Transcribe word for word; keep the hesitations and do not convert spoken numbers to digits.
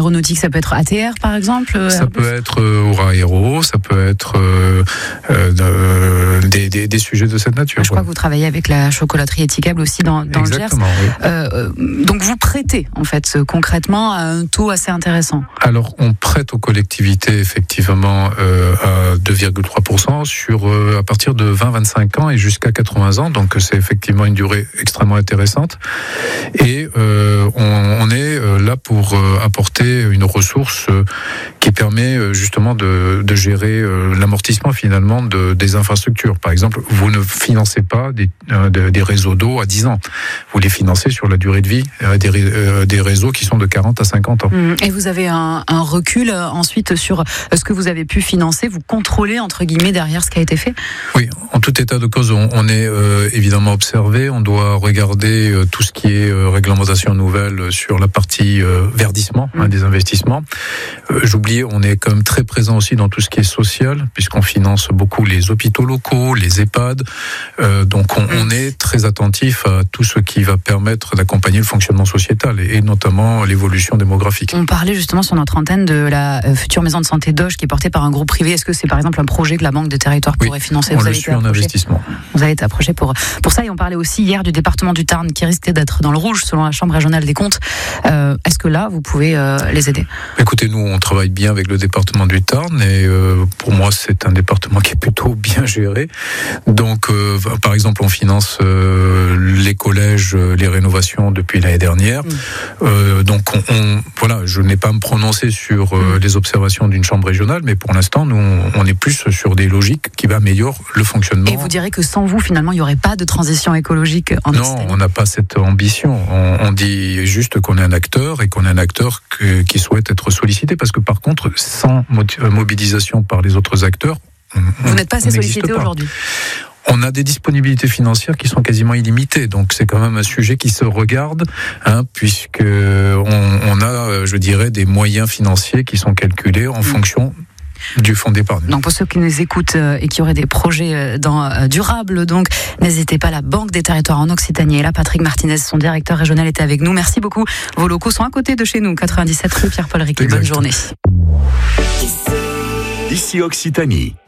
aéronautique, ça peut être A T R par exemple. Ça peut être euh, Aura Aéro, ça peut être euh, euh, des, des, des sujets de cette nature. Je crois que vous travaillez avec la chocolaterie Étiquable aussi dans, dans le Gers. Exactement, oui. Euh, donc vous prêtez en fait concrètement à un taux assez intéressant. Alors on prête aux collectivités effectivement euh, à deux virgule trois pour cent sur euh, à partir de vingt à vingt-cinq ans et jusqu'à quatre-vingts ans. Donc c'est effectivement une durée extrêmement intéressante. Et euh, on, on est là pour euh, apporter une ressource euh, qui permet euh, justement de, de gérer euh, l'amortissement finalement de, des infrastructures. Par exemple, vous ne financez pas des, euh, des réseaux d'eau à dix ans. Vous les financez sur la durée de vie euh, des, euh, des réseaux qui sont de quarante à cinquante ans. Et vous avez un, un recul euh, ensuite sur ce que vous avez pu financer. Vous contrôlez entre guillemets derrière ce qui a été fait. Oui, en tout état de cause, on, on est euh, évidemment observé. On doit regarder euh, tout ce qui est euh, réglementation nouvelle sur la partie euh, verdissement hein, des investissements. Euh, J'oubliais, on est quand même très présent aussi dans tout ce qui est social, puisqu'on finance beaucoup les hôpitaux locaux, les EHPAD. Euh, donc on, on est très attentif à tout ce qui va permettre d'accompagner le fonctionnement sociétal et, et notamment l'évolution démographique. On parlait justement sur notre antenne de la future maison de santé Doge qui est portée par un groupe privé. Est-ce que c'est par exemple un projet que la Banque des Territoires pourrait oui, financer? On vous le avez suit en investissement. Vous avez été approché pour, pour ça. Et on parlait aussi hier du département du Tarn qui risquait d'être dans le rouge selon la Chambre régionale des comptes. Euh, Est-ce que là, vous pouvez euh, les aider? Écoutez, nous, on travaille bien avec le département du Tarn et euh, pour moi, c'est un département qui est plutôt bien géré. Donc, euh, par exemple, on finance euh, les collèges, les rénovations depuis l'année dernière. Mmh. Euh, donc, on, on, voilà, je n'ai pas à me prononcer sur euh, les observations d'une chambre régionale, mais pour l'instant, nous, on est plus sur des logiques qui améliorent le fonctionnement. Et vous direz que sans vous, finalement, il n'y aurait pas de transition écologique en Non, Occitanie? On n'a pas cette ambition. On, on dit juste qu'on est un acteur et qu'on est un acteur que, qui souhaite être sollicité, parce que par contre, sans mobilisation par les autres acteurs, on, vous n'êtes pas assez sollicité aujourd'hui? On a des disponibilités financières qui sont quasiment illimitées, donc c'est quand même un sujet qui se regarde, hein, puisque on, on a, je dirais, des moyens financiers qui sont calculés en mmh. fonction du fonds d'épargne. Donc pour ceux qui nous écoutent euh, et qui auraient des projets euh, dans euh, durables, donc n'hésitez pas. La Banque des Territoires en Occitanie. Et là, Patrick Martinez, son directeur régional, était avec nous. Merci beaucoup. Vos locaux sont à côté de chez nous, quatre-vingt-dix-sept rue Pierre-Paul Riquet. Bonne journée. Ici Occitanie.